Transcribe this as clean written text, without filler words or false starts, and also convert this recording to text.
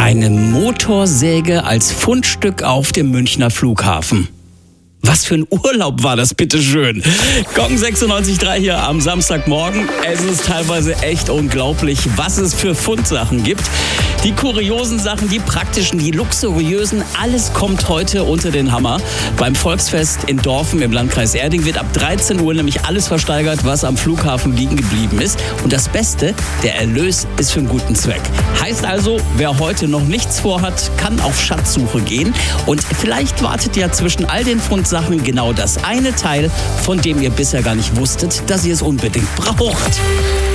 Eine Motorsäge als Fundstück auf dem Münchner Flughafen. Was für ein Urlaub war das, bitteschön. Gong 96.3 hier am Samstagmorgen. Es ist teilweise echt unglaublich, was es für Fundsachen gibt. Die kuriosen Sachen, die praktischen, die luxuriösen, alles kommt heute unter den Hammer. Beim Volksfest in Dorfen im Landkreis Erding wird ab 13 Uhr nämlich alles versteigert, was am Flughafen liegen geblieben ist. Und das Beste, der Erlös ist für einen guten Zweck. Heißt also, wer heute noch nichts vorhat, kann auf Schatzsuche gehen. Und vielleicht wartet ja zwischen all den Fundsachen genau das eine Teil, von dem ihr bisher gar nicht wusstet, dass ihr es unbedingt braucht.